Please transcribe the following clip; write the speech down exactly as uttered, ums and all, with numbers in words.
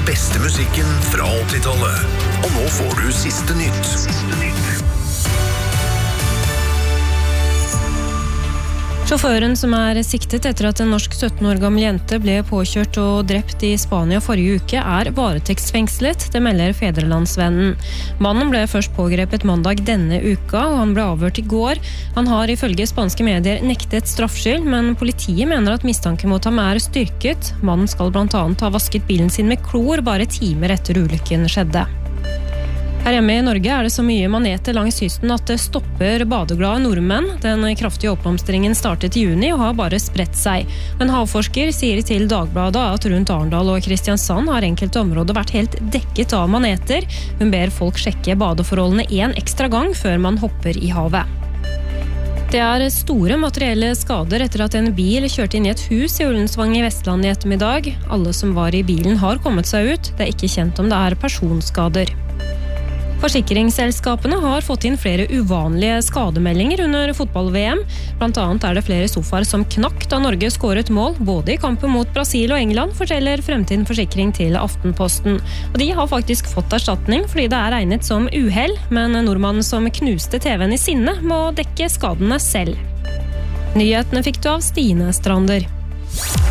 beste musikken fra åttitallet. Og nå får du siste nytt. Siste nytt. Sjåføren som er siktet etter at en norsk sytten år gammel jente ble påkjørt og drept i Spania forrige uke, er varetektsfengslet, det melder Fedrelandsvennen. Mannen ble først pågrepet mandag denne uka, og han ble avhørt i går. Han har ifølge spanske medier nektet straffskyld, men politiet mener at mistanken mot ham er styrket. Mannen skal blant annet ha vasket bilen sin med klor bare timer etter ulykken skjedde. Her hjemme i Norge er det så mye maneter langs kysten at det stopper badeglade nordmenn. Den kraftige oppblomstringen startet i juni og har bare spredt seg. En havforsker sier til Dagbladet at rundt Arendal og Kristiansand har enkelte områder vært helt dekket av maneter. Hun ber folk sjekke badeforholdene en ekstra gang før man hopper i havet. Det er store materielle skader etter at en bil kjørte inn i et hus i Ullensvang i Vestland i ettermiddag. Alle som var i bilen har kommet seg ut. Det er ikke kjent om det er personskader. Forsikringsselskapene har fått inn flere uvanlige skademeldinger under fotball-V M. Blant annet er det flere sofaer som knakk da Norge skåret mål, både i kampen mot Brasil og England, forteller Fremtiden Forsikring til Aftenposten. Og de har faktisk fått erstatning fordi det er regnet som uhell, men nordmannen som knuste T V-en i sinne må dekke skadene selv. Nyhetene fikk du av Stine Strander.